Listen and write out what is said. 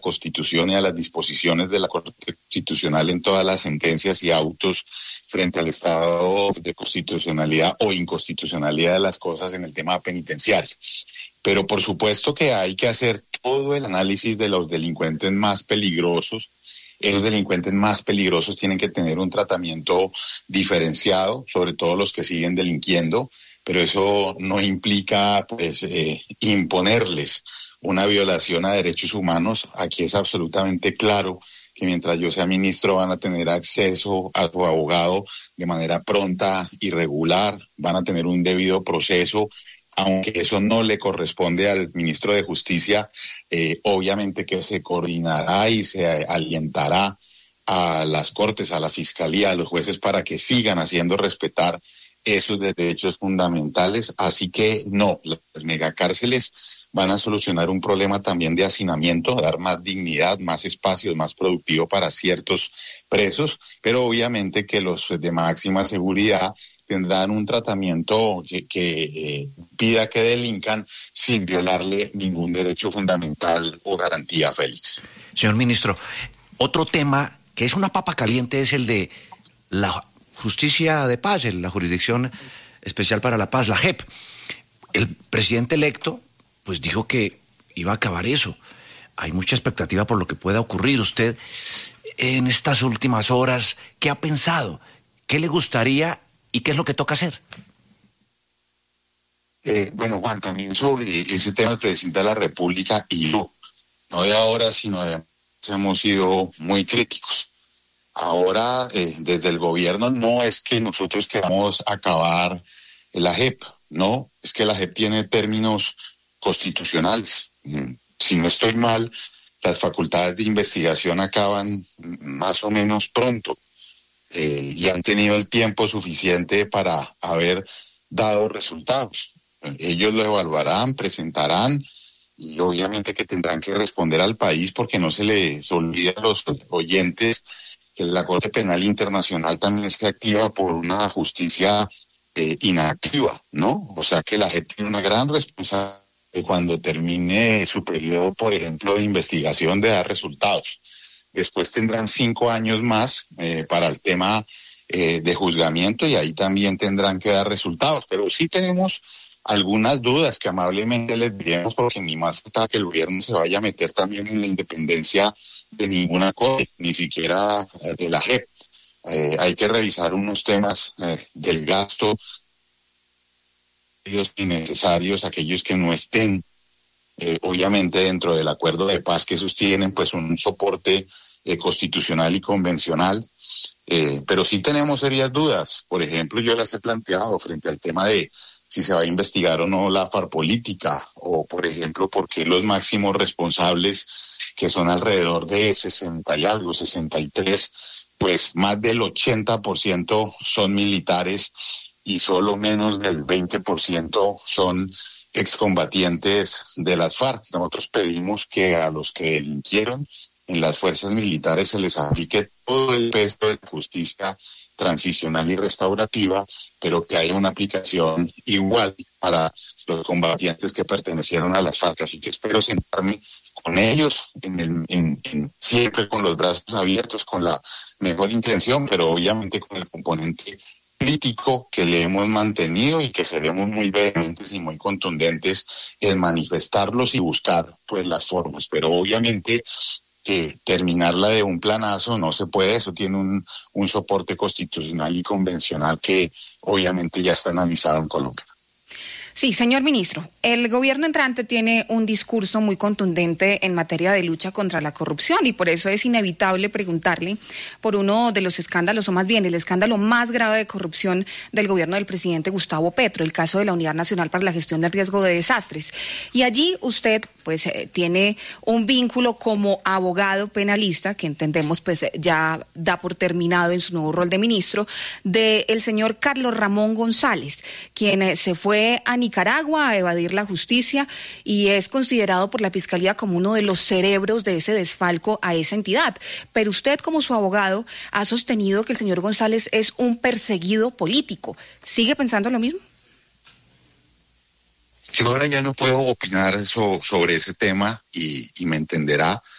Constitución y a las disposiciones de la Corte Constitucional en todas las sentencias y autos frente al estado de constitucionalidad o inconstitucionalidad de las cosas en el tema penitenciario. Pero por supuesto que hay que hacer todo el análisis de los delincuentes más peligrosos. Los delincuentes más peligrosos tienen que tener un tratamiento diferenciado, sobre todo los que siguen delinquiendo, pero eso no implica imponerles una violación a derechos humanos. Aquí es absolutamente claro que mientras yo sea ministro van a tener acceso a su abogado de manera pronta y regular, van a tener un debido proceso, aunque eso no le corresponde al ministro de Justicia. Obviamente que se coordinará y se alientará a las cortes, a la fiscalía, a los jueces para que sigan haciendo respetar esos derechos fundamentales. Así que no, las megacárceles van a solucionar un problema también de hacinamiento, dar más dignidad, más espacios, más productivo para ciertos presos, pero obviamente que los de máxima seguridad tendrán un tratamiento que pida que delincan sin violarle ningún derecho fundamental o garantía, Félix. Señor ministro, otro tema que es una papa caliente es el de la justicia de paz, la Jurisdicción Especial para la Paz, la JEP. El presidente electo pues dijo que iba a acabar eso. Hay mucha expectativa por lo que pueda ocurrir. Usted, en estas últimas horas, ¿qué ha pensado? ¿Qué le gustaría y qué es lo que toca hacer? Bueno, Juan, también sobre ese tema del presidente de la República y yo, no de ahora, sino de hemos sido muy críticos. Ahora, desde el gobierno, no es que nosotros queramos acabar la JEP, no, es que la JEP tiene términos constitucionales. Si no estoy mal, las facultades de investigación acaban más o menos pronto y han tenido el tiempo suficiente para haber dado resultados. Ellos lo evaluarán, presentarán y obviamente que tendrán que responder al país, porque no se les olvide a los oyentes que la Corte Penal Internacional también se activa por una justicia inactiva, ¿no? O sea que la JEP tiene una gran responsabilidad cuando termine su periodo, por ejemplo, de investigación, de dar resultados. Después tendrán 5 años más para el tema de juzgamiento y ahí también tendrán que dar resultados. Pero sí tenemos algunas dudas que amablemente les diremos, porque ni más falta que el gobierno se vaya a meter también en la independencia de ninguna corte, ni siquiera de la JEP. Hay que revisar unos temas del gasto innecesarios, aquellos que no estén obviamente dentro del acuerdo de paz, que sostienen pues un soporte constitucional y convencional, pero sí tenemos serias dudas. Por ejemplo, yo las he planteado frente al tema de si se va a investigar o no la farpolítica, o por ejemplo, por qué los máximos responsables, que son alrededor de 60 y algo, 63, pues más del 80% son militares y solo menos del 20% son excombatientes de las FARC. Nosotros pedimos que a los que delinquieron en las fuerzas militares se les aplique todo el peso de justicia transicional y restaurativa, pero que haya una aplicación igual para los combatientes que pertenecieron a las FARC. Así que espero sentarme con ellos, siempre con los brazos abiertos, con la mejor intención, pero obviamente con el componente crítico que le hemos mantenido y que seremos muy vehementes y muy contundentes en manifestarlos y buscar pues las formas. Pero obviamente terminarla de un planazo no se puede. Eso tiene un soporte constitucional y convencional que obviamente ya está analizado en Colombia. Sí, señor ministro, el gobierno entrante tiene un discurso muy contundente en materia de lucha contra la corrupción y por eso es inevitable preguntarle por uno de los escándalos, o más bien el escándalo más grave de corrupción del gobierno del presidente Gustavo Petro, el caso de la Unidad Nacional para la Gestión del Riesgo de Desastres. Y allí usted pues tiene un vínculo como abogado penalista, que entendemos pues ya da por terminado en su nuevo rol de ministro, del señor Carlos Ramón González, quien se fue a Nicaragua a evadir la justicia y es considerado por la Fiscalía como uno de los cerebros de ese desfalco a esa entidad. Pero usted, como su abogado, ha sostenido que el señor González es un perseguido político. ¿Sigue pensando lo mismo? Yo ahora ya no puedo opinar sobre ese tema y me entenderá.